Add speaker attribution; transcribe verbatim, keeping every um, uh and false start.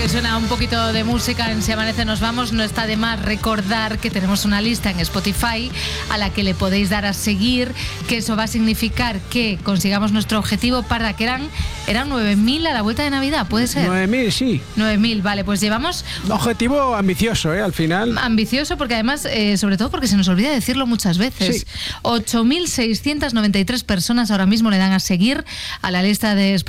Speaker 1: suena un poquito de música en Si Amanece Nos Vamos, no está de más recordar que tenemos una lista en Spotify a la que le podéis dar a seguir, que eso va a significar que consigamos nuestro objetivo para que eran, eran nueve mil a la vuelta de Navidad, ¿puede ser?
Speaker 2: nueve mil, sí.
Speaker 1: nueve mil, vale, pues llevamos...
Speaker 2: Objetivo ambicioso, ¿eh? Al final.
Speaker 1: Ambicioso porque además, eh, sobre todo porque se nos olvida decirlo muchas veces.
Speaker 2: Sí.
Speaker 1: ocho mil seiscientas noventa y tres personas ahora mismo le dan a seguir a la lista de